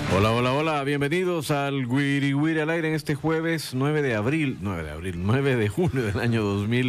Hola, hola, hola, bienvenidos al Wiri Wiri al aire en este jueves 9 de junio del año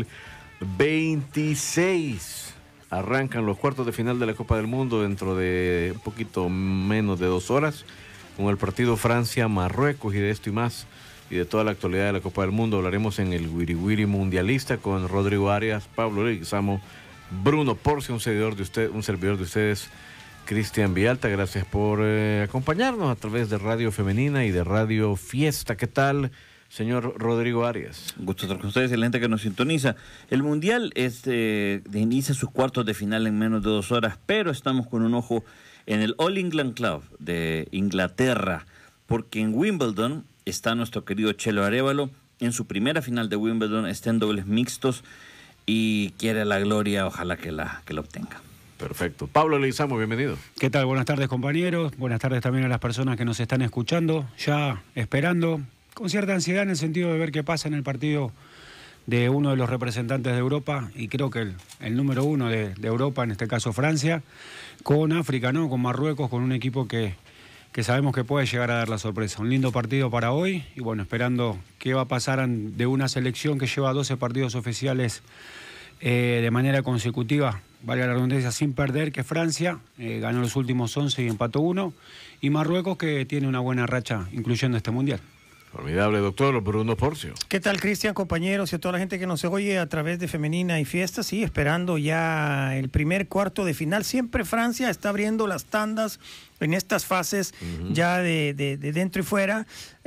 2026. Arrancan los cuartos de final de la Copa del Mundo dentro de un poquito menos de 2 horas con el partido Francia-Marruecos, y de esto y más y de toda la actualidad de la Copa del Mundo hablaremos en el Wiri Wiri Mundialista con Rodrigo Arias, Pablo Leguizamo, Bruno Porcio, un servidor de ustedes, Cristian Villalta. Gracias por acompañarnos a través de Radio Femenina y de Radio Fiesta. ¿Qué tal, señor Rodrigo Arias? Un gusto estar con ustedes y la gente que nos sintoniza. El Mundial inicia sus cuartos de final en menos de 2 horas, pero estamos con un ojo en el All England Club de Inglaterra, porque en Wimbledon está nuestro querido Chelo Arévalo. En su primera final de Wimbledon está en dobles mixtos y quiere la gloria, ojalá que la obtenga. Perfecto. Pablo Leguizamo, bienvenido. ¿Qué tal? Buenas tardes, compañeros. Buenas tardes también a las personas que nos están escuchando, ya esperando con cierta ansiedad en el sentido de ver qué pasa en el partido de uno de los representantes de Europa, y creo que el número uno de Europa, en este caso Francia, con África, ¿no? Con Marruecos, con un equipo que sabemos que puede llegar a dar la sorpresa. Un lindo partido para hoy y bueno, esperando qué va a pasar de una selección que lleva 12 partidos oficiales de manera consecutiva, valga la redundancia, sin perder, que Francia ganó los últimos 11 y empató 1, y Marruecos, que tiene una buena racha incluyendo este Mundial. Formidable, doctor Bruno Porcio. ¿Qué tal, Cristian, compañeros y a toda la gente que nos oye a través de Femenina y Fiesta? Sí, esperando ya el primer cuarto de final. Siempre Francia está abriendo las tandas en estas fases ya de dentro y fuera,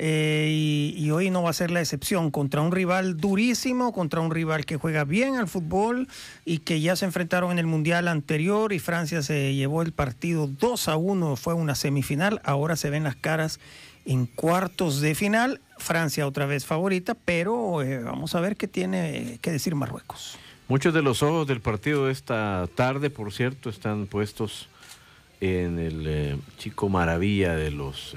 y hoy no va a ser la excepción, contra un rival durísimo, contra un rival que juega bien al fútbol y que ya se enfrentaron en el Mundial anterior y Francia se llevó el partido 2-1, fue una semifinal. Ahora se ven las caras en cuartos de final. Francia otra vez favorita, pero vamos a ver qué tiene que decir Marruecos. Muchos de los ojos del partido de esta tarde, por cierto, están puestos en el chico maravilla de los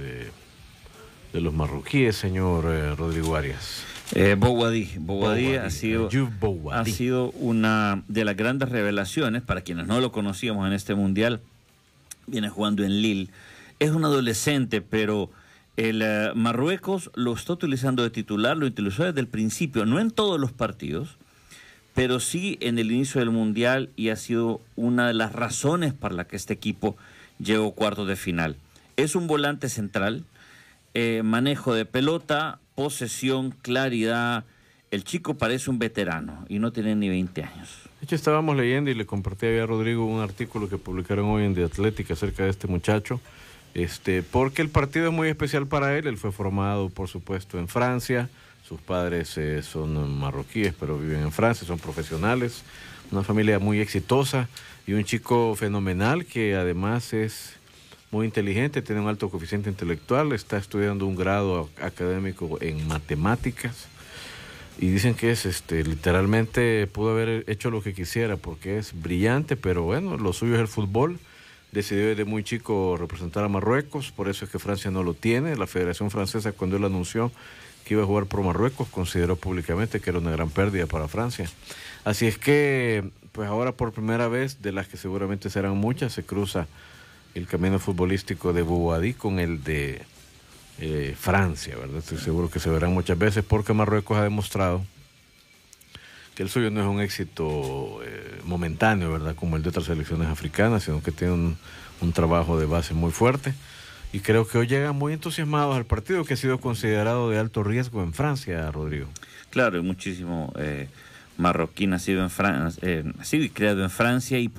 marroquíes, señor Rodrigo Arias. Bouhaddi ha sido una de las grandes revelaciones. Para quienes no lo conocíamos en este Mundial, viene jugando en Lille. Es un adolescente, pero el Marruecos lo está utilizando de titular, lo utilizó desde el principio, no en todos los partidos, pero sí en el inicio del Mundial, y ha sido una de las razones para la que este equipo llegó a cuartos de final. Es un volante central, manejo de pelota, posesión, claridad. El chico parece un veterano y no tiene ni 20 años. De hecho, estábamos leyendo y le compartí a Rodrigo un artículo que publicaron hoy en The Athletic acerca de este muchacho. Porque el partido es muy especial para él. Él fue formado, por supuesto, en Francia. Sus padres son marroquíes, pero viven en Francia, son profesionales. Una familia muy exitosa y un chico fenomenal que además es muy inteligente, tiene un alto coeficiente intelectual, está estudiando un grado académico en matemáticas. Y dicen que es, literalmente pudo haber hecho lo que quisiera porque es brillante, pero bueno, lo suyo es el fútbol. Decidió desde muy chico representar a Marruecos, por eso es que Francia no lo tiene. La Federación Francesa, cuando él anunció que iba a jugar por Marruecos, consideró públicamente que era una gran pérdida para Francia. Así es que, pues ahora por primera vez, de las que seguramente serán muchas, se cruza el camino futbolístico de Bouhaddi con el de Francia, ¿verdad? Estoy seguro que se verán muchas veces, porque Marruecos ha demostrado que el suyo no es un éxito momentáneo, ¿verdad?, como el de otras selecciones africanas, sino que tiene un trabajo de base muy fuerte. Y creo que hoy llegan muy entusiasmados al partido, que ha sido considerado de alto riesgo en Francia, Rodrigo. Claro, hay muchísimo marroquí nacido y criado en Francia, y